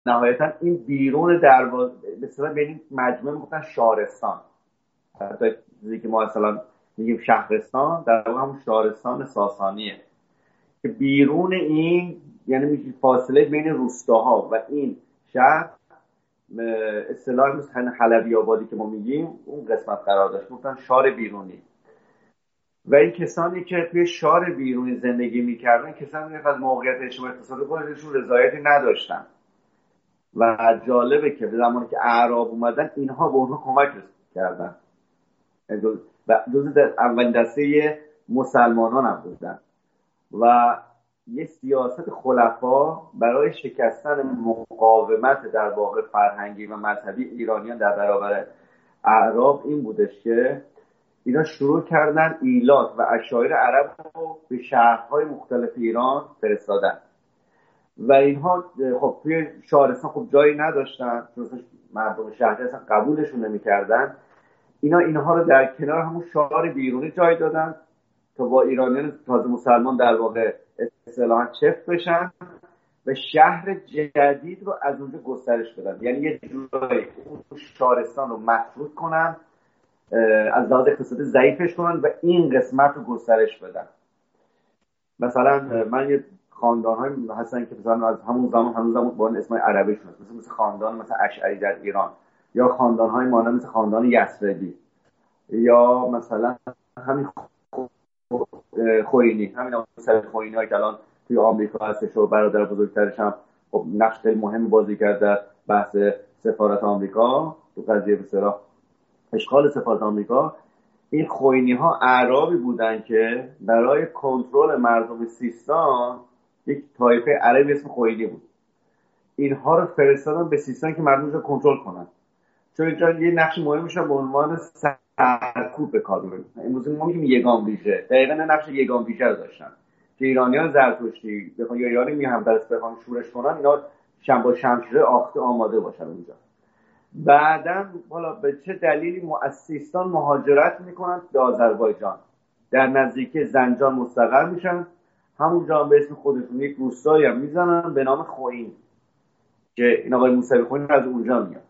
نهایتا این بیرون دروازه به اصطلاح بین مجموعه میگفتن شهرستان، حتی چیزی که ما مثلا میگیم شهرستان در واقع همون شهرستان ساسانیه که بیرون این یعنی میشه فاصله بین روستاها و این شهر اصطلاح مثل حلبی آبادی که ما میگیم اون قسمت قرار داشت، گفتن شهر بیرونی. و این کسانی که توی شهر بیرونی زندگی میکردن کسانی که از موقعیت اجتماعی اقتصادی خودشون رضایتی نداشتن و جالبه که به زمانی که اعراب اومدن اینها به اونها کمک کردن و جزء اولین دسته مسلمانان هم بودن و یه سیاست خلفا برای شکستن مقاومت در واقع فرهنگی و مذهبی ایرانیان در برابر اعراب این بودش که اینا شروع کردن ایلات و عشایر عرب رو به شهرهای مختلف ایران فرستادن و اینها خب توی شهرستان خب جایی نداشتن چون مردم شهری اصلا قبولشون نمی‌کردن. اینها رو در کنار همون شهر بیرونی جای دادن تا با ایرانیان تازه مسلمان در واقع اصطلاحاً چفت بشن و شهر جدید رو از اونجا گسترش بدن، یعنی یه جورایی اون شهرستان رو مفروض کنن، از لحاظ اقتصادی ضعیفش کنن و این قسمت رو گسترش بدن. مثلا من یه خاندان‌های هستن که مثلا از همون زمان هنوز با اسمای عربیشون هست، مثل خاندان مثلا اشعری در ایران یا خاندان‌های مانند مثل خاندان یثربی یا مثلا همین خوئینی، همین مثلا خوئینی‌ها که الان توی آمریکا هستش و برادر بزرگترش هم خب نقش خیلی مهم بازی کرد در بحث سفارت آمریکا تو قضیه به اصطلاح اشغال سفارت آمریکا. این خوئینی‌ها اعرابی بودن که برای کنترل مردم سیستان یک طایفه عربی اسم خوئینی بود، اینها رو فرستادن به سیستان که مردم رو کنترل کنن، چون اینجا یه نقش مهمش به عنوان سرکوب به کار می‌برن. امروز ما میگیم یگان ویژه، دقیقاً نقش یگان ویژه رو داشتن که ایرانیان زرتشتی بخوان یا ایرانی میهم درست بخوان شورش کنن، اینا با شمشیر آخته آماده باشن اونجا. بعداً حالا به چه دلیلی سیستان مهاجرت میکنن به آذربایجان، در نزدیکی زنجان مستقر میشن، همونجا به اسم خودشون یک روستایی هم میزنن به نام خوئین که این آقای موسوی خوئین از اونجا میاد.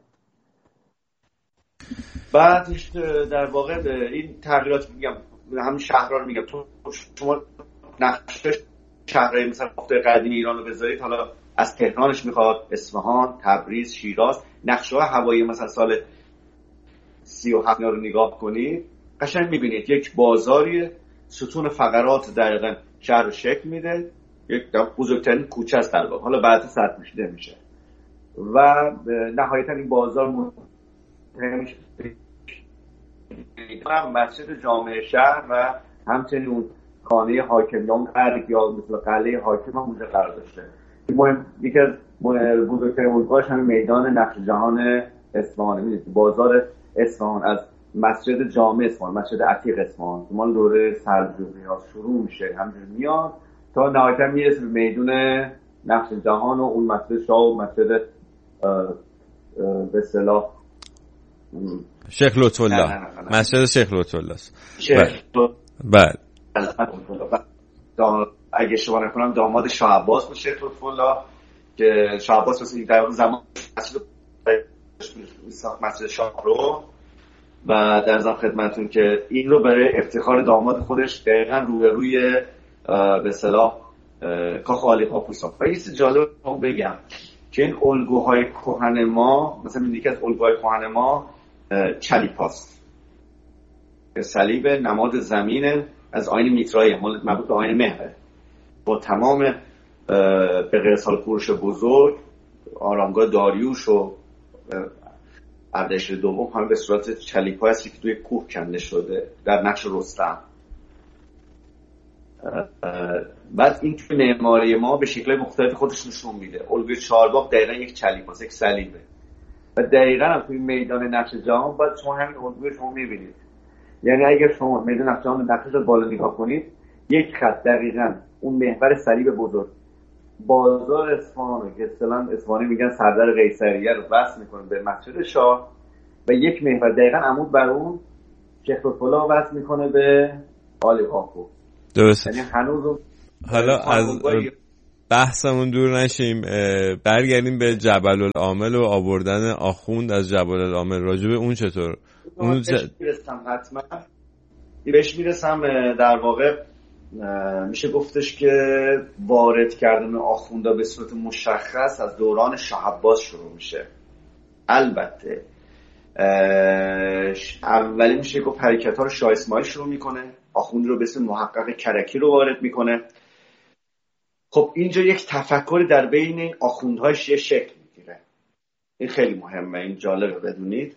بعدش در واقع این تغییرات میگم همین شهرها رو میگم، تو شما نقشه شهرهای مثلا گفته قدیم ایران رو بذارید، حالا از تهرانش میخواد اصفهان، تبریز، شیراز، نقشه های هوایی مثلا سال 37 رو نگاه کنید قشنگ میبینید یک بازاریه، ستون فقرات دقیقاً شهر رو شکل میده، یک بزرگترین کوچه است در واقع، حالا بعد سد میشده میشه و نهایتا این بازار میشه مسجد جامع شهر و همچنین اون خانه حاکم یا قرق یا مثل قلعه حاکم هم اونجا قرار داشته. یکی از بزرگترین الگوهاش همین میدان نقش جهان اصفهان، میدونید بازار اصفهان از مسجد جامع اصفهان، مسجد عتیق اصفهان که مال دوره سلجوقی‌ها شروع میشه همینجوری میاد تا نهایتا میرسه به میدون نقش جهان و اون مسجد شاه و مسجد به اصطلاح شیخ لطف الله، مسجد شیخ لطف الله است. بله اگه اشتباه نکنم داماد شاه عباس بود شیخ لطف الله، که شاه عباس مثلا در زمان مسجد شاه رو و در ضمن خدمتتون که این رو برای افتخار داماد خودش دقیقاً روی به اصطلاح کاخ عالی قاپو ساخت. و یه چیز جالب بگم که این الگوهای کهن ما، مثلا یکی از الگوهای کهن ما چلیپاست، صلیب نماد زمین از آیین میترایی مربوط به آیین مهره با تمام به غیر سال کوروش بزرگ، آرامگاه داریوش و اردشیر دوم همه به صورت چلیپا هستی که توی کوه کنده شده در نقش رستم. بعد این توی معماری ما به شکل مختلف خودش نشون میده. الگوی چهارباغ دقیقاً یک چلیپاست، یک صلیبه و دقیقاً هم توی میدان نقش جهان باید شما همین الگوی شما میبینید. یعنی اگر شما میدان نقش جهان نقشش رو بالا نگاه کنید، یک خط دقیقاً اون محور صلیب بزرگ بازار اصفهان که اصطلاحاً اصفهانی میگن سردر قیصریه رو وصل میکنه به مسجد شاه و یک محور دقیقاً عمود بر اون شیخ لطف الله وصل میکنه به عالی قاپو. درست. یعنی هنوز حالا بحثمون دور نشیم، برگردیم به جبل العامل و آوردن آخوند از جبل العامل. راجع به اون چطور؟ اون میرسم حتما بهش میرسم. در واقع میشه گفتش که وارد کردن آخوندا به صورت مشخص از دوران شاه عباس شروع میشه. البته اولی میشه گفت حرکت ها رو شاه اسماعیل شروع میکنه، آخوند رو به اسم محقق کرکی رو وارد میکنه. خب اینجا یک تفکر در بین این آخوندهای شیعه شکل میگیره. این خیلی مهمه، این جالبه بدونید.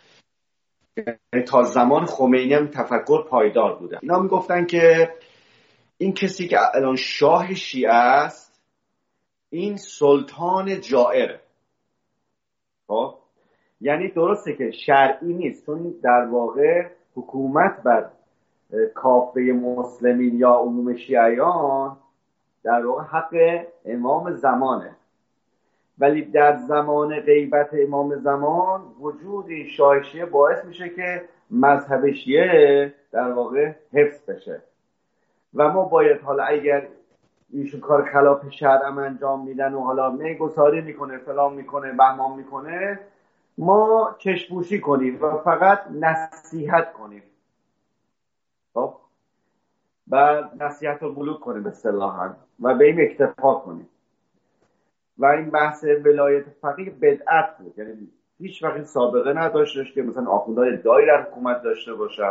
تا زمان خمینی هم تفکر پایدار بوده. اینا میگفتن که این کسی که الان شاه شیعه است این سلطان جائره. خب یعنی درسته که شرعی نیست، چون در واقع حکومت بر کافه مسلمین یا عموم شیعیان در واقع حق امام زمانه، ولی در زمان غیبت امام زمان وجود این شاه شیعه باعث میشه که مذهب شیعه در واقع حفظ بشه و ما باید حالا اگر ایشون کار خلاف شرع انجام میدن و حالا میگساری میکنه فلان میکنه بهمان میکنه، ما چشم‌پوشی کنیم و فقط نصیحت کنیم. خب و نصیحت رو بلوغ کنیم به اصطلاح و به این اکتفا کنیم. و این بحث ولایت فقیه بدعت بود، یعنی هیچ وقت سابقه نداشتش که مثلا آخوندهای ادعایی در حکومت داشته باشن.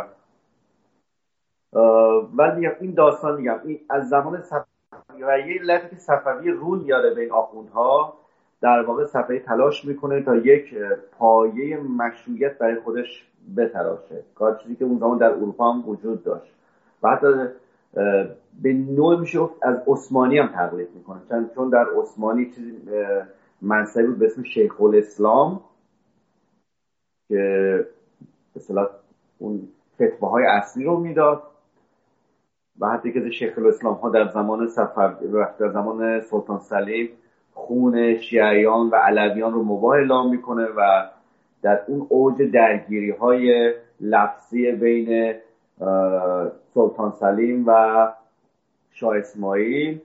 ولی این داستان میگم این از زمان صفوی و یه علتی که صفوی رو میاره به این آخوندها، در واقع صفوی تلاش میکنه تا یک پایه مشروعیت برای خودش بتراشه، کار چیزی که اون زمان در اروپا هم وجود داشت و حتی به نوع میشه از عثمانی هم تقلید میکنه، چون در عثمانی چیزی منصبی بود به اسم شیخ الاسلام که به اصطلاح اون فتواهای اصلی رو میداد و حتی که شیخ الاسلام ها در زمان صفوی در زمان سلطان سلیم خون شیعیان و علویان رو مباح اعلام میکنه و در اون اوج درگیری های لفظی بین سلطان سلیم و شاه اسماعیل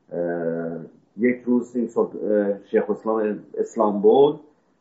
یک روز این شیخ اسلامبول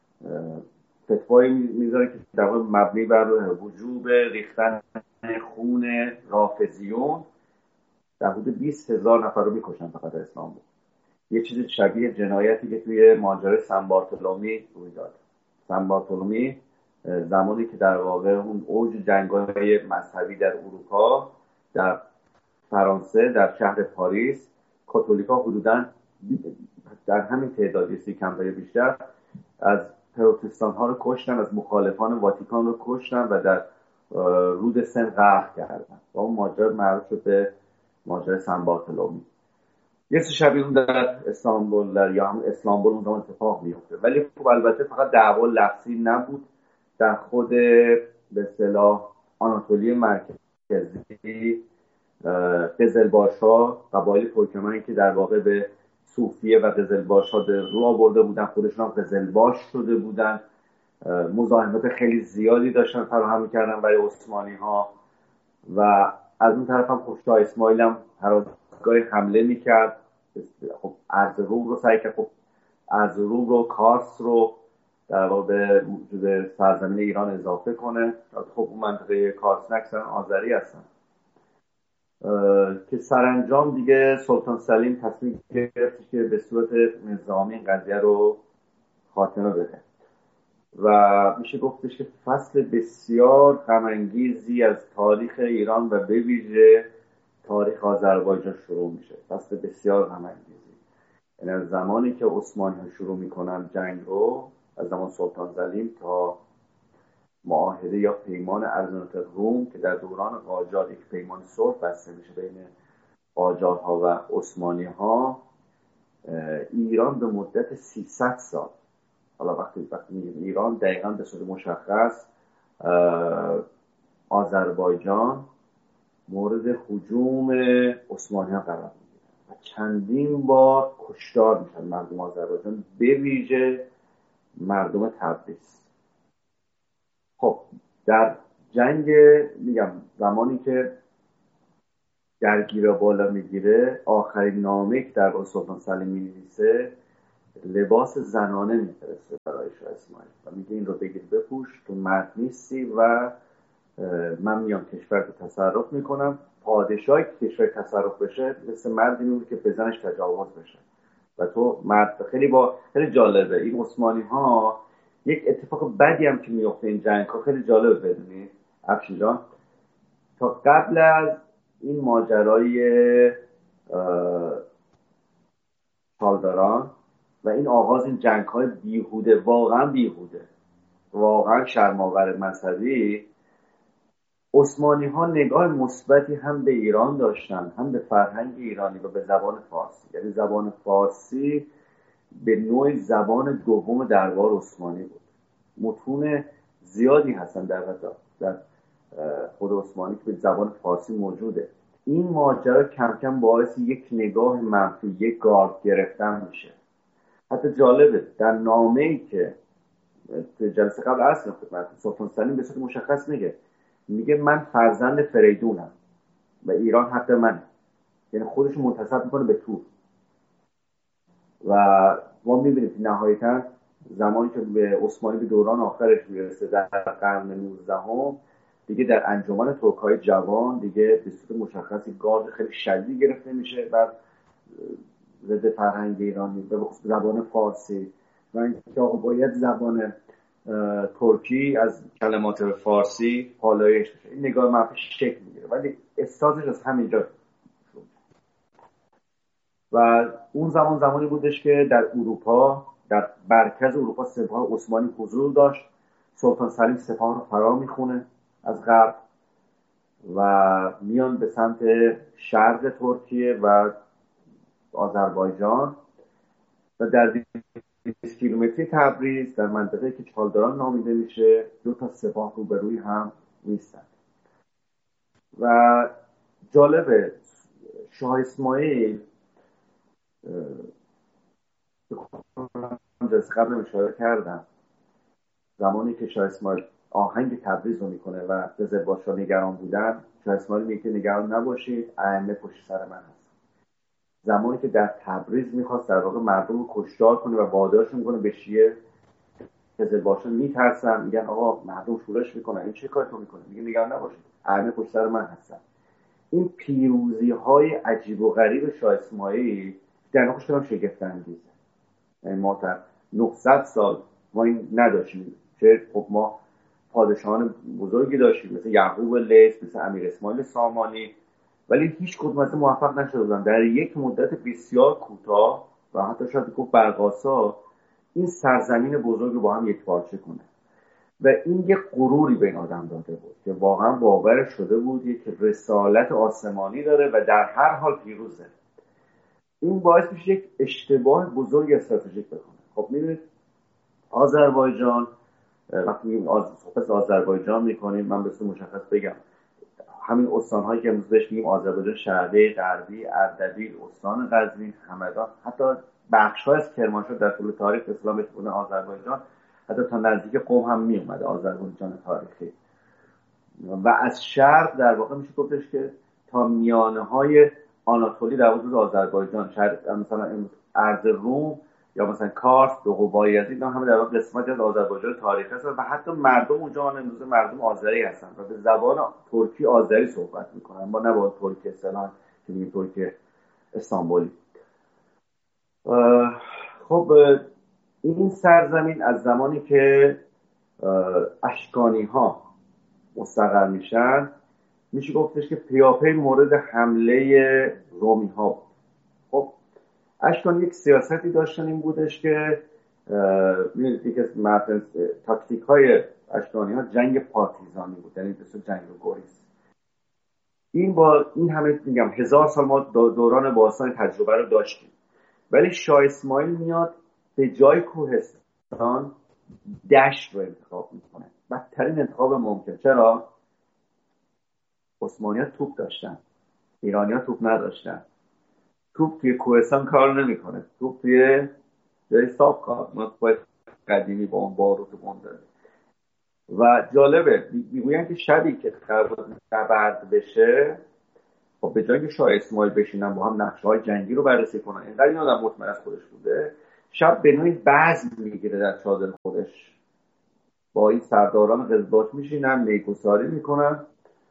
فتوایی میذاره که در واقع مبنی بر وجوب ریختن خون رافضیون در حدود 20,000 نفر رو میکشن فقط در اسلامبول. یه چیز شبیه جنایتی که توی ماجرای سن بارتولومی روی داد. سن بارتولومی زمانی که در واقع اون اوج جنگ‌های مذهبی در اروپا، در فرانسه در شهر پاریس کاتولیکا حدوداً در همین تعدادی کمتر یا بیشتر از پروتستان ها رو کشتن، از مخالفان واتیکان رو کشتن و در رود سن غرق کردن و اون ماجرا معروف شد به ماجرای سن بارتولومی. یه چیز شبیه اون در استانبول یا هم اسلامبول اون زمان اتفاق میفته، ولی خب البته فقط دعوا لفظی نبود. در خود به اصطلاح آناتولی مرکزی قزلباش‌ها قبایل ترکمنی که در واقع به صوفیه و قزلباش‌ها رو آورده بودن، خودشون هم قزلباش شده بودن، مزاحمت خیلی زیادی داشتن فراهم می‌کردن برای عثمانی‌ها و از اون طرف هم خب شاه اسماعیل هم هر از گاهی حمله می‌کرد. خب ارزروم رو سعی کرد، خب ارزروم رو کارس رو در واقع به سرزمین ایران اضافه کنه. خب اون منطقه کارسنک آذری هستن که سرانجام دیگه سلطان سلیم تصمیم گرفت که به صورت نظامی این قضیه رو خاتمه بده و میشه گفتش که فصل بسیار غم‌انگیزی از تاریخ ایران و به ویژه تاریخ آذربایجان شروع میشه. فصل بسیار غم‌انگیزی، یعنی از زمانی که عثمانی‌ها شروع میکنن جنگ رو، از زمان سلطان سلیم تا معاهده یا پیمان ارزنات روم که در دوران قاجار یک پیمان صلح بسته میشه بین قاجارها و عثمانی‌ها، ایران به مدت 300 سال، حالا وقتی میگیم ایران دقیقاً به صورت مشخص آذربایجان مورد هجوم عثمانی‌ها قرار میگیره و چندین بار کشتار میشن مردم آذربایجان، به ویژه مردم تبریز. خب در جنگ میگم زمانی که درگیر بالا میگیره، آخرین نامه‌ای که در سلطان سلیم می‌نویسه لباس زنانه میفرسته برای شاه اسماعیل و میگه این رو بگیر بپوش، تو مرد نیستی و من میام کشور رو تصرف میکنم. پادشاهی که کشور تصرف بشه مثل مردی میمونه که به زنش تجاوز بشه و تو مرد. خیلی جالبه این عثمانی ها. یک اتفاق بدی هم که میفته این جنگ ها خیلی جالبه بدونید افشین جان، تا قبل از این ماجرای چالداران و این آغاز این جنگ های بیهوده، واقعا شرم‌آور مذهبی، عثمانی ها نگاه مثبتی هم به ایران داشتن، هم به فرهنگ ایرانی و به زبان فارسی. یعنی زبان فارسی به نوعی زبان دوم دربار عثمانی بود. متون زیادی هستن در خود عثمانی که به زبان فارسی موجوده. این ماجرا کم کم باعث یک نگاه منفی، یک گارد گرفتن میشه. حتی جالبه در نامه‌ای که تو جلسه قبل عرض کردم خدمت سلطان سلیم به صورت مشخص میگه من فرزند فریدونم و ایران حق منه. یعنی خودش منتسب میکنه به تور. و ما میبینیم که نهایتا زمانی که به عثمانی به دوران آخرش میرسه در قرن 19 دیگه در انجمن ترک‌های جوان دیگه به صورت مشخصی گارد خیلی شدیدی گرفته میشه و ضد فرهنگ ایرانی به خصوص زبان فارسی و اینکه آقا باید زبان ترکی از کلمات فارسی پالایش بشه. این نگاه منفی شکل میگیره ولی استارتش از همینجا شد. و اون زمانی بودش که در اروپا، در مرکز اروپا سپاه عثمانی حضور داشت. سلطان سلیم سپاه رو فرا میخونه از غرب و میان به سمت شرق ترکیه و آذربایجان و در 20 کیلومتری تبریز در منطقه‌ای که چالداران نامیده میشه دو تا سپاه روبروی هم نیستن. و جالبه شاه اسماعیل جلسه قبل اشاره کردم زمانی که شاه اسماعیل آهنگ تبریز رو میکنه و قزلباش‌ها نگران بودن، شاه اسماعیل میگه نگران نباشید ائمه پشت سر من هست. زمانی که در تبریز میخواست در واقع مردم رو کشتار کنه و وادارشون کنه به شیعه، قزلباش‌ها میترسن، میگن آقا مردم شورش میکنن، این چه کارتون میکنه؟ میگه نگران نباشید ائمه پشت سر من هستن. این پیروزی های عجیب و غریب شاه اسماعیل در نقش کنم شگفت انگیزه. یعنی ما در 900 سال ما این نداشتیم. چه خب ما پادشاهان بزرگی داشتیم مثل یعقوب لیث، مثل امیر اسماعیل سامانی، ولی هیچ کدوم از موفق نشده بودن در یک مدت بسیار کوتاه و حتی شاید گفت برقاسا این سرزمین بزرگ رو با هم یکپارچه کنه. و این یک غروری به این آدم داده بود که واقعا باور شده بود که رسالت آسمانی داره و در هر حال پیروزه. این باعث میشه یک اشتباه بزرگ استراتژیک بکنه. خب میبینید آذربایجان، وقتی میگیم صحبت آذربایجان میکنیم من به صورت مشخص بگم همین استان‌هایی که امروز بهش میگیم آذربایجان شرقی، غربی، اردبیل، استان قزوین، همدان، حتی بخش‌ها از کرمانشاه در طول تاریخ اسلام بهش میگن آذربایجان، حتی تا نزدیک قم هم می اومده آذربایجان تاریخی. و از شرق در واقع میشه گفتش که تا میانه‌های آناتولی در وجود آذربایجان، شرق مثلا ارض روم یا مثلا کارس، دوقوبایی اینا همه در واقع قسمتی از آذربایجان تاریخی هستن و حتی مردم اونجا امروز مردم آذری هستن و به زبان ترکی آذری صحبت میکنن، با نه با ترکی اصطلاحاً که میگیم ترکی استانبولی. خب این سرزمین از زمانی که اشکانی ها مستقر میشن میشه گفتش که پیاپی مورد حمله رومی ها بود. خب اشکانی یک سیاستی داشتن، این بودش که یکی از تاکتیک های اشکانی ها جنگ پارتیزانی بود، یعنی مثل جنگ گریز. این با این همه میگم 1000 سال ما دوران باستان تجربه رو داشتیم، ولی شاه اسماعیل میاد به جای کوهستان دشت رو انتخاب میکنه، بدترین انتخاب ممکن. چرا؟ عثمانی ها توپ داشتن، ایرانی ها توپ نداشتن. توپ توی کوهستان کار نمیکنه، توپ توی جای صاف کار باید قدیمی با اون باروت بند داره. و جالبه میگوین که شبی که قرار نبرد بشه خب به جای که شاه اسماعیل بشینن با هم نقشه‌های جنگی رو بررسی کنن، اینقدر این آدم مطمئن از خودش بوده، شب به نوعی بزم میگیره در چادر خودش، با این سرداران قزلباش میشینن، میگساری میکنن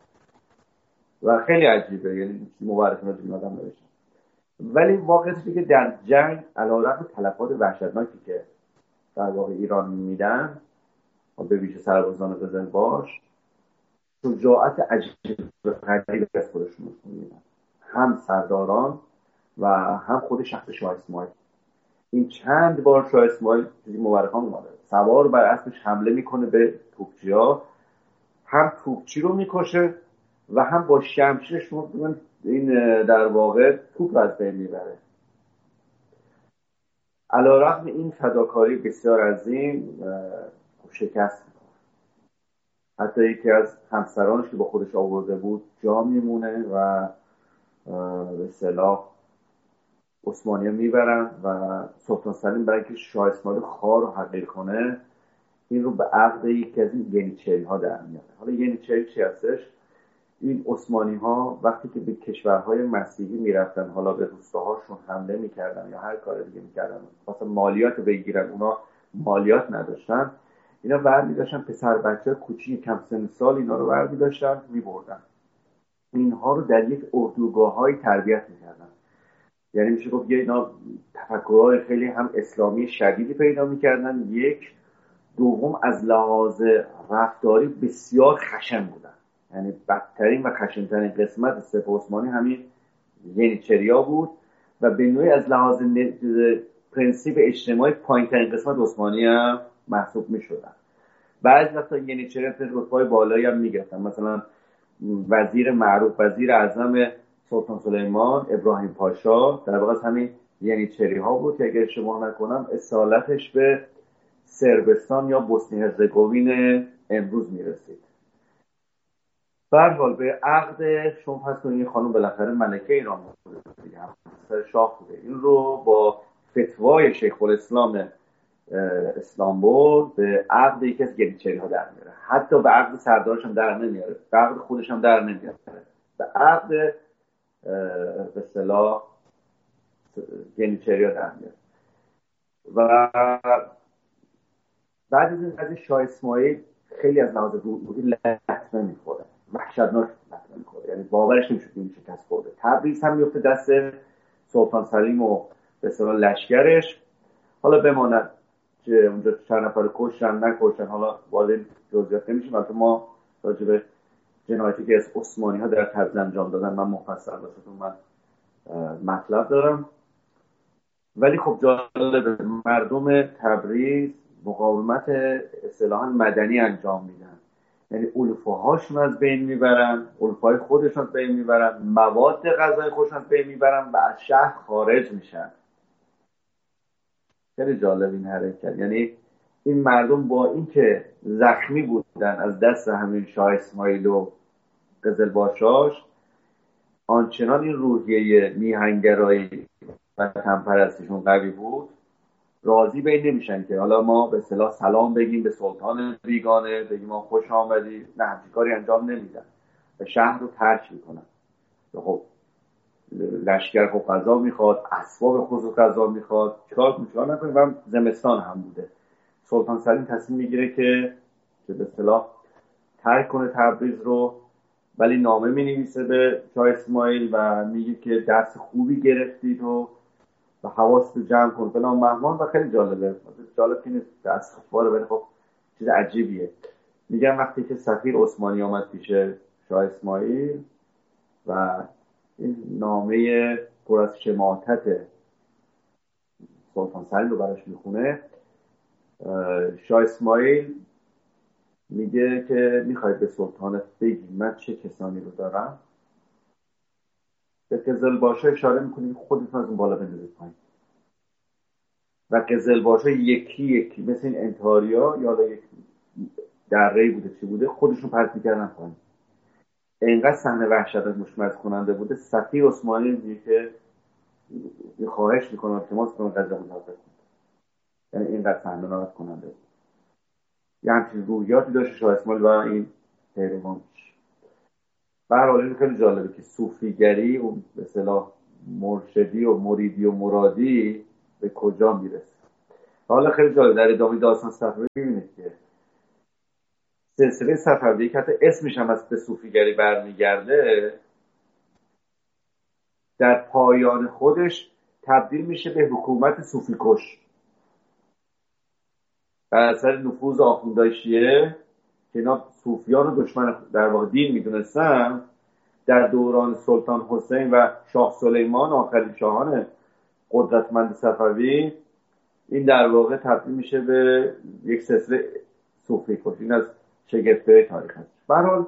و خیلی عجیبه، یعنی مورخین از این آدم نوشتن. ولی واقعیتش که در جنگ علیرغم تلفات وحشتناکی که در واقع ایران میدن و به ویژه سربازان قزلباش، شجاعت عجیب غریبی از خودشون میدن، هم سرداران و هم خود شخص شاه اسماعیل. این چند بار شاه اسماعیل چیزی مورخان اومده سوار بر اسبش حمله میکنه به توپچی‌ها، هم توپچی رو میکشه و هم با شمشیرش این در واقع توپ از بین میبره. علیرغم این فداکاری بسیار عظیم شکست میکنه. حتی یکی از همسرانش که با خودش آورده بود جا میمونه و به اصطلاح عثمانی‌ها میبرن و سلطان سلیم برای اینکه شاه اسماعیل خوار رو حقیر کنه این رو به عقد یکی از این ینیچری‌ها در میاره. حالا ینیچری چی هستش؟ این عثمانی‌ها وقتی که به کشورهای مسیحی میرفتن، حالا به روستاهاشون حمله میکردن یا هر کار دیگه میکردن، مثلا مالیات بگیرن، اونا مالیات نداشتن، اینا برمی‌داشتن پسر بچه کوچیک کم سن سال اینا رو برمی‌داشتن میبردن، اینها رو در یک اردوگاه‌های تربیت میکردن. یعنی میشه گفت اینا تفکرهای خیلی هم اسلامی شدیدی پیدا میکردن، یک دوم از لحاظ رفتاری بسیار خشن بودن، یعنی بدترین و خشنترین قسمت سپاه عثمانی همین ینیچریا بود و به نوعی از لحاظ پرنسیپ اجتماعی پایین‌ترین قسمت عثمانی هم محسوب میشدن. بعضی وقتا ینیچریا رتبه‌های بالایی هم میگرفتن، مثلا وزیر معروف، وزیر اعظم سلطان سلیمان ابراهیم پاشا در واقع همین ینیچری ها بود که اگر اشتباه نکنم اصالتش به صربستان یا بوسنی هرزگوین امروز میرسید. به هر حال به عقد شما پس کنید این خانم بالاخره ملکه ایران بوده دیگه، همسر شاه بوده، این رو با فتوای شیخ الاسلام اسلامبول به عقد یکی از ینیچری ها در میاره، حتی به عقد سردارش هم در نمیاره، به عقد خودش هم در نمیاره، به عقد به اصطلاح ینیچری ها در میاره. و بعد از این قضیه شاه اسماعیل خیلی از لحاظ روحی لطمه میخوره، وحشتناک لطمه میخوره، یعنی باورش نمیشه که این شکست خورده. تبریز هم میفته دست سلطان سلیم و به اصطلاح لشکرش. حالا بماند که اونجا چند نفر کشتن نکشتن، حالا وارد جزئیات نمیشیم، البته ما راجع به جنایتی که از عثمانی ها در تبریز انجام دادن من مفصل واسهتون من مطلب دارم. ولی خب جالبه مردم تبریز مقاومت اصطلاحاً مدنی انجام میدن، یعنی علفاهاشون از بین میبرن، علفای خودشون از بین میبرن، مواد غذایی خودشون از بین میبرن و از شهر خارج میشن. خیلی جالب این حرکت، یعنی این مردم با اینکه زخمی بودن از دست همین شاه اسماعیل و قزلباشاش، آنچنان این روحیه میهنگرایی و تنپرستیشون قوی بود، راضی به این نمیشن که حالا ما به اصطلاح سلام بگیم به سلطان بیگانه، بگیم ما خوش آمدی، نه همچین کاری انجام نمیدن و شهر رو ترک میکنن. خب لشکر خب غذا میخواد، اسباب خصوص غذا میخواد، چیکار نکنیم. و زمستان هم بوده، سلطان سلیم تصمیم میگیره که به اصطلاح ترک کنه تبریز رو، ولی نامه مینویسه به شاه اسماعیل و میگه که درس خوبی گرفتید و حواست رو جمع کن فلان مهمان. و خیلی جالبه، جالب که نیست دستخواره ولی خب چیز عجیبیه. میگم وقتی که سفیر عثمانی آمد پیش شاه اسماعیل و این نامه پر از شماتت سلطان سلیم رو براش میخونه، شاه اسماعیل میگه که میخواید به سلطانت بگی من چه کسانی رو دارم؟ به قزلباشا اشاره میکنیم خودتون از اون بالا بندازید پایین. و قزلباشا یکی یکی مثل این انتحاریا یا یک دره‌ای بوده چی بوده خودشون پرت میکردن پایین. اینقدر صحنه وحشتناک مشمئز کننده بوده. سفیر عثمانی میگه که خواهش میکنه التماس کنه قضیه مجازات کنه، یعنی اینقدر صحنه ناراحت کننده بود. یه همچین روحیاتی داشت شاه اسماعیل و این پیروانش. به هر حال خیلی جالبه که صوفیگری اون به اصطلاح مرشدی و مریدی و مرادی به کجا میرسه. حالا خیلی جالب در ادامه داستان صفوی میبینید که سلسله صفوی که حتی اسمش هم از به صوفیگری برمیگرده، در پایان خودش تبدیل میشه به حکومت صوفی کش بر اثر نفوذ آخوندهای شیعه که اینا صوفیان رو دشمن در واقع دین میدونستن. در دوران سلطان حسین و شاه سلیمان آخرین شاهان قدرتمند صفوی، این در واقع تبدیل میشه به یک سلسله صوفی کش. این از شگفتی‌های تاریخ هست. به هر حال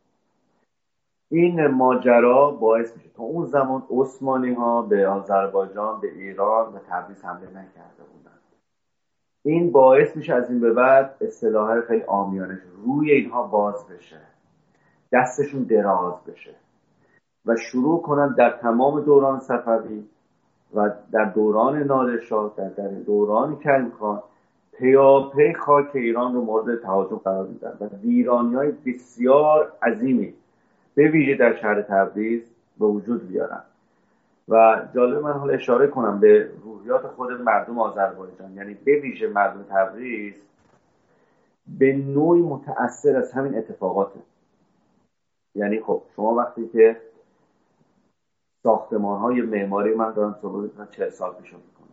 این ماجرا باعث میشه تا اون زمان عثمانی ها به آذربایجان، به ایران و تبریز حمله نکرده بودن. این باعث میشه از این به بعد اصطلاح خیلی عامیانه روی اینها باز بشه، دستشون دراز بشه و شروع کنن در تمام دوران صفوی و در دوران نادرشاه، در دوران کریم‌خان، پیاپی خاک ایران رو مورد تهاجم قرار میدن و ویرانی‌های بسیار عظیمی به ویژه در شهر تبریز به وجود بیارن. و جالب من حالا اشاره کنم به روحیات خود مردم آذربایجان، یعنی به ویژه مردم تبریز به نوعی متأثر از همین اتفاقاته. یعنی خب شما وقتی که ساختمان‌های معماری، من دارم صحبت 40 سال پیش میکنم،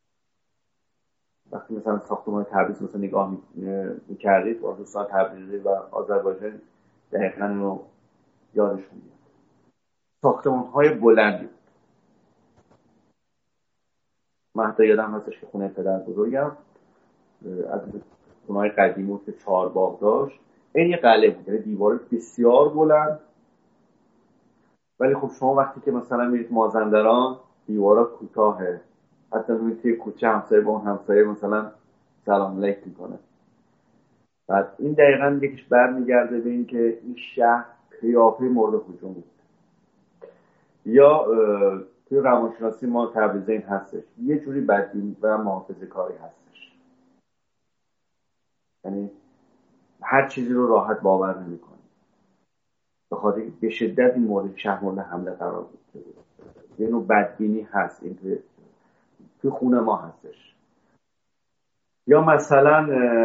وقتی مثلا ساختمان تبریز مثلا نگاه می‌کردید با دوستان تبریزی و آذربایجان دقیقاً رو یادشون میاد. ساختمان‌های بلندی بود. من حتی یادم هستش که خونه پدر بزرگم از خونه‌های قدیمی بود که 4 باغ داشت، این یه قلعه بود، یعنی دیوار بسیار بلند. ولی خب شما وقتی که مثلا میرید مازندران دیوارا کوتاهه، حتی میرید توی کوچه همسایه با اون همسایه مثلا سلام علیک میکنه. بعد این دقیقاً یکیش برمیگرده به این که این شهر پیاپی مورد هجوم بود. یا توی روانشناسی ما تبریز این هستش، یه جوری بدبین و محافظه‌کاری هستش، یعنی هر چیزی رو راحت باور نمی‌کنی، به خاطر به شدت این مورد شهر مورد حمله قرار بود. یه نوع بدبینی هست، این توی خونه ما هستش. یا مثلا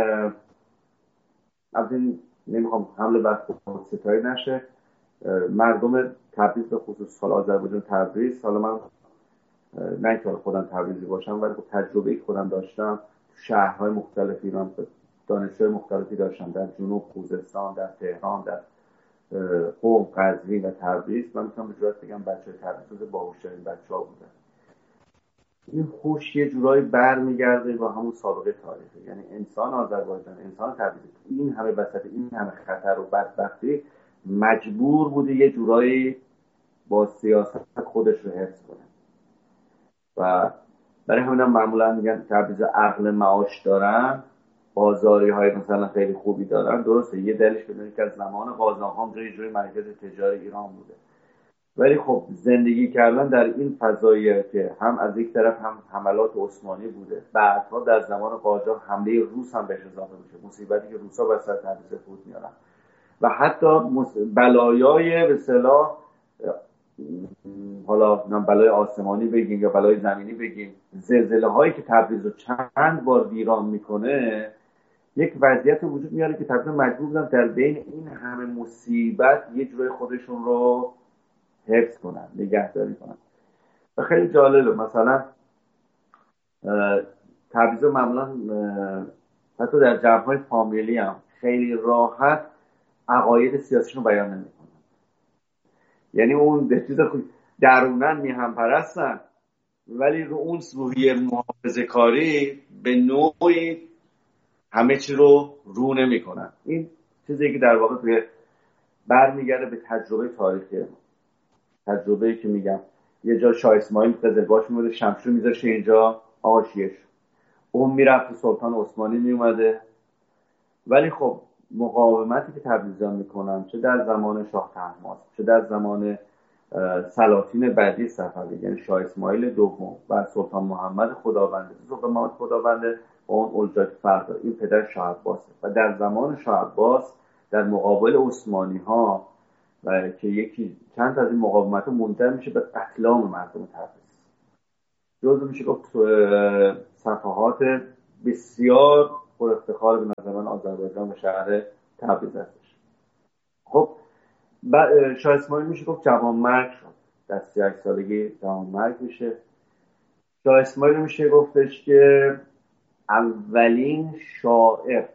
از این نمیخوام حمله بر ستایی نشه، مردم تبریز به خصوص حالا آذربایجان تبریز، حالا من نه که خودم تبریزی باشم ولی تجربه خودم داشتم، شهرهای مختلف ایران دانشجوی مختلفی داشتم، در جنوب خوزستان، در تهران، در قم، قزوین و تبریز. من میتونم به جرات بگم بچه‌های تبریز باهوش‌ترین بچه‌ها بودن. این هوش یه جورایی برمیگرده با همون سابقه تاریخی، یعنی انسان آذربایجان، انسان تبریز این همه وسط این همه خطر و بدبختی مجبور بوده یه جورایی با سیاست خودش رو حفظ کنه. و برای همینم معمولا میگن تبریز عقل معاش دارن، بازاری های مثلا خیلی خوبی دارن. درسته یه دلیلش بدونید که از زمان قاجارخان یه جوری مرکز تجاری ایران بوده، ولی خب زندگی کردن در این فضایی که هم از یک طرف هم حملات عثمانی بوده، بعدها در زمان قاجار حمله روس هم بهش اضافه میشه، مصیبتی که روسا وسط تبریز فوت میارن و حتی بلایای به اصطلاح حالا بلای آسمانی بگیم یا بلای زمینی بگیم، زلزله هایی که تبریز رو چند بار ویران میکنه، یک وضعیت وجود میاره که تبریز مجبور بودن در بین این همه مصیبت یه جورای خودشون رو حفظ کنن، نگهداری کنن. و خیلی جالبه مثلا تبریز معمولا حتی در جمع‌های فامیلی هم خیلی راحت عقاید سیاسیشون رو بیان نمیکنن. یعنی اون به چیز درونن میهم پرستن، ولی رو اون روحیه محافظه‌کاری به نوعی همه چی رو نمیکنن. این چیزی که در واقع توی برمیگرده به تجربه تاریخی، تجربه‌ای که میگم یه جا شاه اسماعیل قزلباش میومده شمشیر میذاشه اینجا آشیش، اون میرفت سلطان عثمانی میومده. ولی خب مقاومتی که تبریزیان میکنن چه در زمان شاه طهماسب چه در زمان سلاطین بعدی صفوی، یعنی شاه اسماعیل دوم و سلطان محمد خداونده، سلطان محمد خداونده با اون اولجاک فردا این پدر شاه عباسه، و در زمان شاه عباس در مقابل عثمانی ها و که یکی چند تا از این مقاومت منجر میشه به قتل عام مردم تبریز. جزو میشه گفت صفحات بسیار پر افتخار به نظر من آذربایجان و شهر تبریز هستش. خب شاه اسماعیل میشه گفت جوانمرگ شد، در 38 سالگی جوانمرگ میشه. شاه اسماعیل میشه گفتش که اولین شاعر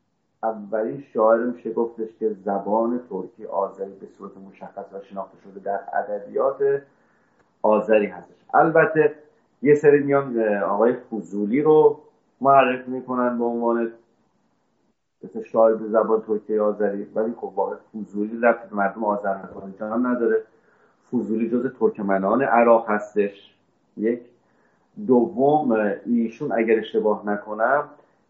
میشه گفتش که زبان ترکی آذری به صورت مشخص و شناخته شده در ادبیات آذری هستش. البته یه سری میان آقای فضولی رو معرفی میکنن به عنوان مثل شاعر به زبان ترکی آذری، ولی خب واقعا فضولی ربطی به مردم آذربایجان نداره. فضولی جز ترکمنان عراق هستش. یک دوم ایشون اگر اشتباه نکنم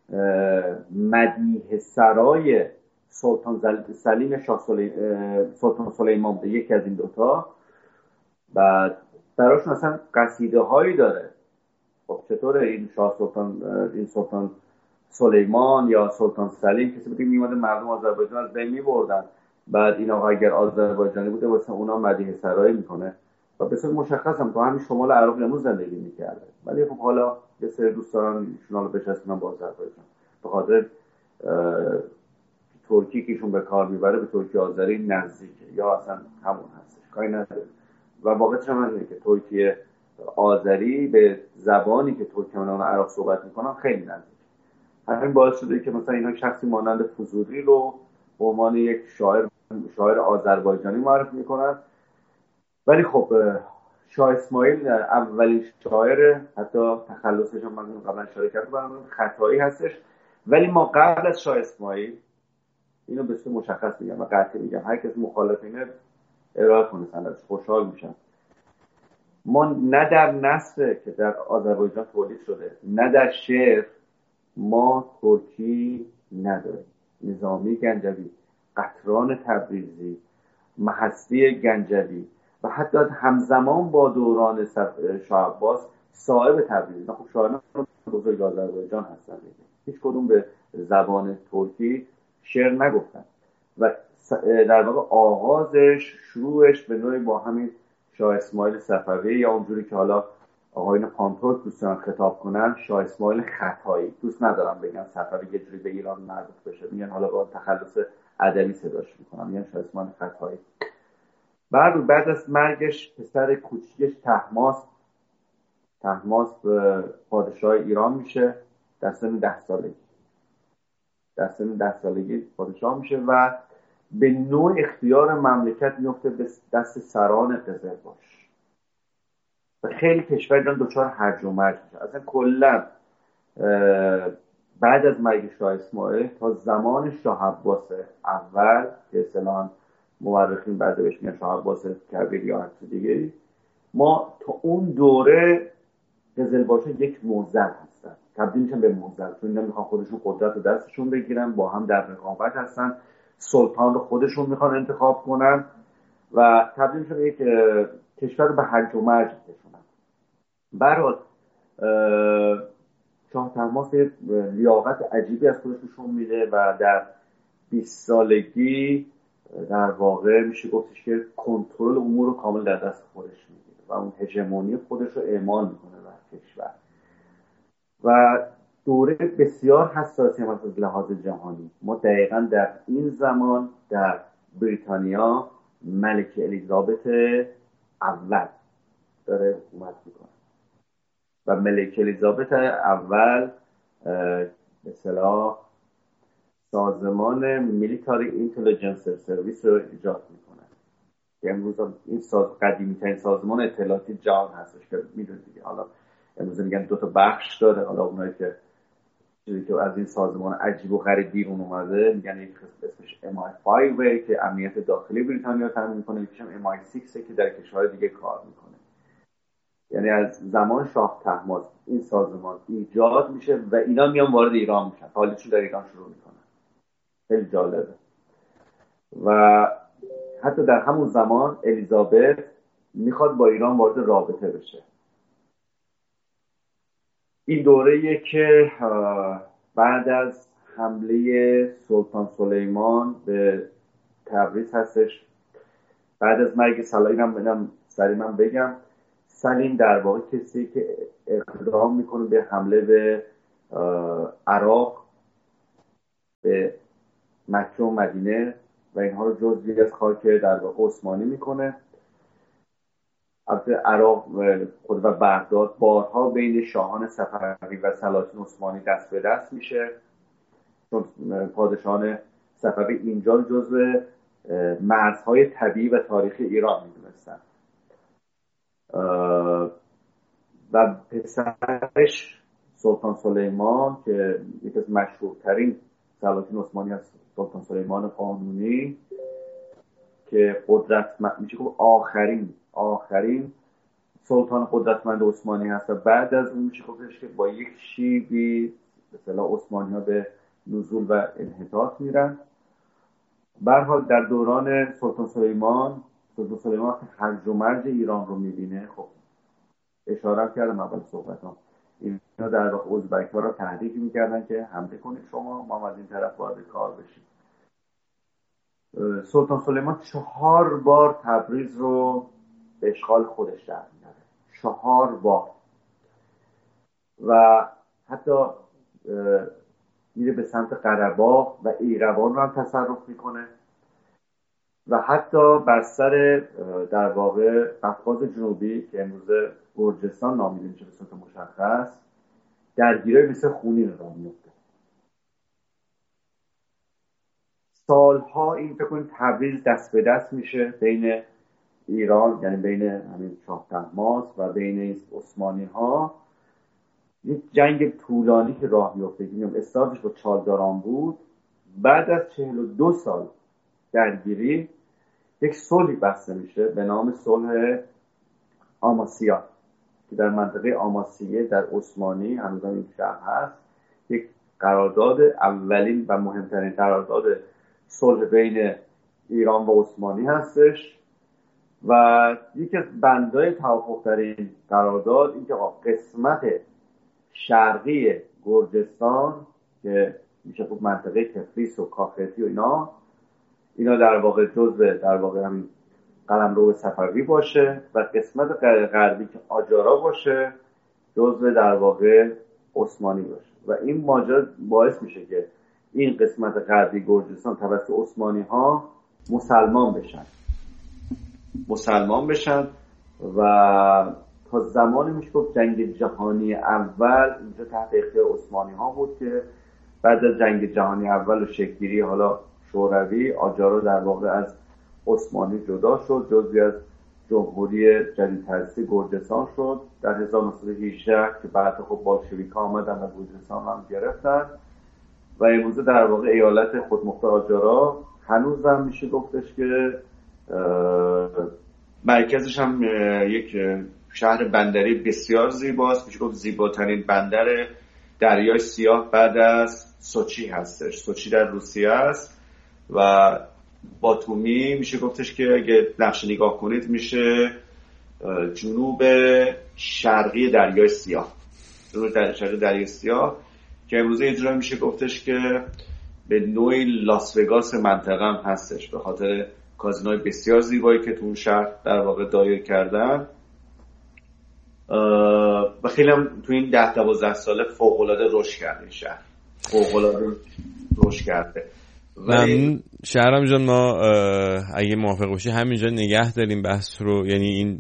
مدیح سرای سلطان سلیم سلطان سلیمان به یکی از این دوتا، بعد براشون اصلا قصیده هایی داره. خب چطوره این سلطان سلیمان یا سلطان سلیم کسی بود که میومده مردم آذربایجان از بین میبردن، بعد این آقا اگر آذربایجانی بوده واسه اونا مدیح سرایی میکنه و بسیار مشخص هم تو همین شمال عراق امروز زندگی میکرده. ولی خب حالا یه سری دوستان ایشون رو بچسبونن با آذربایجان به خاطر ترکی که ایشون به کار میبره به ترکی آذری نزدیکه یا اصلا همون هستش، کاری نداره. و واقعیتش هم اینه که ترکی آذری به زبانی که ترکمنان عراق صحبت میکنن خیلی نزدیکه. همین باعث شده که مثلا اینا شخصی مانند فضولی رو به عنوان یک شاعر آذربایجانی معرفی میکنن. ولی خب شاه اسماعیل اولین شاعر، حتی تخلصش هم من قبلا اشاره کردم خطایی هستش. ولی ما قبل از شاه اسماعیل، اینو به صورت مشخص میگم و قطعی میگم، هر کس مخالف اینه ارائه کنه سندش، خوشحال میشم. ما نه در نثر که در آذربایجان تولید شده نه در شعر ما ترکی نداریم. نظامی گنجوی، قطران تبریزی، محستی گنجوی و حتی همزمان با دوران شاه عباس صاحب تبریز، خب شاعران بزرگ آذربایجان هستن، هیچ کدوم به زبان ترکی شعر نگفتن و در واقع آغازش شروعش به نوعی با همین شاه اسماعیل صفوی یا اونجوری که حالا آقایون پانتورک دوستان خطاب کنن شاه اسماعیل خطایی. دوست ندارم بگم صفوی یه جوری به ایران مربوط بشه، میگن حالا با تخلص ادبی صداش میکنم، میگن شاه اسماعیل خطایی. بعد از مرگش پسر کوچیکش طهماسپ پادشاه ایران میشه در سن 10 سالگی پادشاه میشه و به نوع اختیار مملکت میفته به دست سران قزلباش و خیلی کشور ایران دچار هرج و مرج میشه. اصلا کلا بعد از مرگ شاه اسماعیل تا زمان شاه عباس اول که اصطلاحاً مورخین بعد بهش میگن شاه عباس کبیر یا هر چیز دیگه‌ای، ما تا اون دوره قزلباشا یک موزل هستن، تبدیل میشن به موزل، چون اینا میخوان خودشون قدرت رو دستشون بگیرن، با هم در رقابت هستن، سلطان رو خودشون میخوان انتخاب کنن و تبدیل میشن به یک کشور رو به هرج و مرج میکشونن. برات شاه طهماسپ لیاقت عجیبی از خودش نشون میده و در 20 سالگی در واقع میشه گفتش که کنترل امور رو کامل در دست خودش میگیره و اون هژمونی خودش رو اعمال میکنه بر کشور و دوره بسیار حساسی هم از لحاظ جهانی. ما دقیقا در این زمان در بریتانیا ملکه الیزابت اول داره حکومت میکنه و ملکه الیزابت اول به اصطلاح سازمان میلیتاری اینتلیجنس سرویس رو ایجاد میکنه که امروز این قدیمی ترین سازمان اطلاعاتی جهان هستش که میدونید دیگه. حالا امروز میگن 2 تا بخش داره، حالا اونایی که چیزی که از این سازمان عجیب و غریب بیرون اومده میگن یک قسم اسمش MI5 که امنیت داخلی بریتانیا تامین میکنه، یکیش هم MI6 که در کشورهای دیگه کار میکنه. یعنی از زمان شاه طهماسپ این سازمان ایجاد میشه و اینا میان وارد ایران میشن، حالیشون در ایران شروع میکنن. خیلی جالبه. و حتی در همون زمان الیزابت میخواد با ایران وارد رابطه بشه. این دوره‌ایه که بعد از حمله سلطان سلیمان به تبریز هستش بعد از مرگ سلیم من بگم، سلیم در واقع کسی که اقدام میکنه به حمله به عراق، به مکه و مدینه و اینها رو جزئی از خاک در واقع عثمانی میکنه. البته عراق خود و بغداد بارها بین شاهان صفوی و سلاطین عثمانی دست به دست میشه، چون پادشاهان صفوی اینجا جزو مرزهای طبیعی و تاریخی ایران میدونستن و پسرش سلطان سلیمان که یکی از مشهورترین سلاطین عثمانی هست، سلطان سلیمان قانونی، که میشه گفت آخرین سلطان قدرتمند عثمانی هست و بعد از اون میشه گفتش که با یک شیبی به اصطلاح عثمانی ها به نزول و انحطاط میرن. به هر حال در دوران سلطان سلیمان هرج و مرج ایران رو میبینه. خب اشاره کردم اول صحبتام، اینا در واقع ازبک ها رو تحریک میکردن که حمله کنید شما، ما از این طرف وارد کار بشیم. سلطان سلیمان 4 بار تبریز رو به اشغال خودش در میاره، 4 بار، و حتی میره به سمت قره‌باغ و ایروان رو هم تصرف میکنه و حتی بر سر در واقع قفقاز جنوبی که امروز گرجستان نامیده میشه به صورت مشخص، درگیری مثل خونین راه میفته. سالها این فکر کنید تبریز دست به دست میشه بین ایران، یعنی بین همین شاه طهماسپ و بین عثمانی ها، یک جنگ طولانی که راه میفته. میگم استارتش با چالداران بود. بعد از 42 سال درگیری یک صلحی بسته میشه به نام صلح آماسیا که در منطقه آماسیه در عثمانی هنوز این شهر هست. یک قرارداد، اولین و مهمترین قرارداد صلح بین ایران و عثمانی هستش و یکی از بندهای توافق در این قرارداد این که قسمت شرقی گرجستان که میشه خود منطقه تفلیس و کاختی و اینا در واقع جزء در واقع همین قلمرو صفوی باشه و قسمت غربی که آجارا باشه جزء در واقع عثمانی باشه و این ماجرا باعث میشه که این قسمت غربی گرجستان توسط عثمانی ها مسلمان بشن و تا زمانی میشه گفت جنگ جهانی اول اینجا تحت اختیار عثمانی ها بود که بعد از جنگ جهانی اول و شکل‌گیری حالا شوروی، آجارا در واقع از عثمانی جدا شد، جزئی از جمهوری جدید تأسیس گرجستان شد در 1918 که بعد خب بالشویک‌ها آمدن و گرجستان هم گرفتن و امروز در واقع ایالت خودمختار آجارا هنوزم میشه گفتش که مرکزش هم یک شهر بندری بسیار زیباست، میشه گفت زیباترین بندر دریای سیاه بعد از سوچی هستش. سوچی در روسیه است و باتومی میشه گفتش که اگه نقشه نگاه کنید میشه جنوب شرقی دریای سیاه، که امروزه یه جورایی میشه گفتش که به نوعی لاس وگاس منطقه هم هستش به خاطر کازینوی بسیار زیبایی که تو اون شهر در واقع دایر کردن و خیلی هم تو این 10-12 ساله فوق‌العاده رشد کرده این شهر، فوق‌العاده رشد کرده. ممنون شهرام جان، ما اگه موافق باشی همینجا نگه داریم بحث رو، یعنی این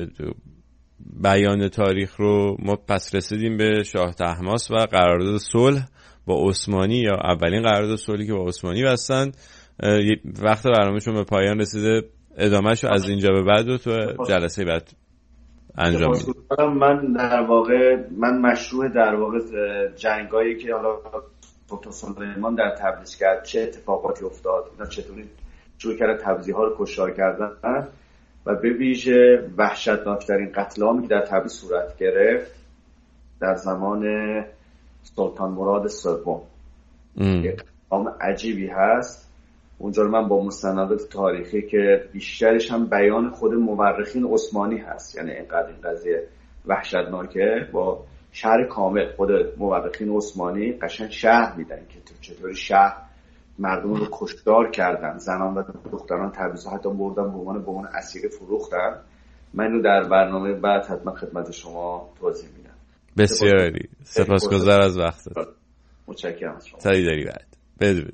بیان تاریخ رو ما پس رسیدیم به شاه طهماسپ و قرارداد صلح با عثمانی یا اولین قرارداد صلحی که با عثمانی بستن. وقت برنامه‌شون به پایان رسیده، ادامه‌ش رو از اینجا به بعد رو تو جلسه بعد انجام میدیم. من در واقع مشروع در واقع جنگایی که حالا سلطان سلیمان در تبریز کرد چه اتفاقاتی افتاد، اینا چطوری شروع کردن تبریزی‌ها رو کشتار کردن و به ویژه وحشتناکترین قتل عامی که در تبریز صورت گرفت در زمان سلطان مراد سوم. یک قتل عجیبی هست اونجا رو من با مستندات تاریخی که بیشترش هم بیان خود مورخین عثمانی هست، یعنی اینقدر این قضیه وحشتناکه، با شهر کامل خود مورخین عثمانی قشنگ شهر میدن که چطوری شهر مردم رو کشتار کردن، زنان و دختران تبعیض حتی بردن به عنوان اسیر فروختن. من اینو در برنامه بعد حتما خدمت شما توضیح میدم. بسیار عالی، سپاسگزار از وقتت. متشکرم از شما. سعی داری بعد بدرود.